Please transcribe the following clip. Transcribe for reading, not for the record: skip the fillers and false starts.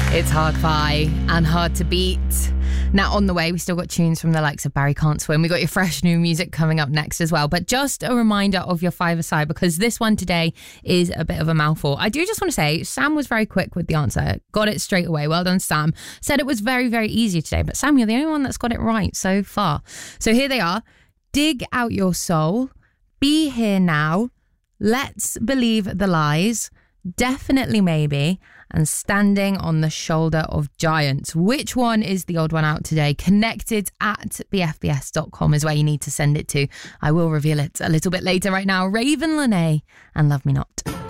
It's hard-fi and hard to beat. Now, on the way, we still got tunes from the likes of Barry Can't Swim. We got your fresh new music coming up next as well. But just a reminder of your five-a-side, because this one today is a bit of a mouthful. I do just want to say, Sam was very quick with the answer. Got it straight away. Well done, Sam. Said it was very, very easy today. But Sam, you're the only one that's got it right so far. So here they are. Dig out your soul. Be here now. Let's believe the lies. Definitely maybe. And standing on the shoulder of giants. Which one is the odd one out today? Connected at bfbs.com is where you need to send it to. I will reveal it a little bit later. Right now, Raven Lenae and Love Me Not.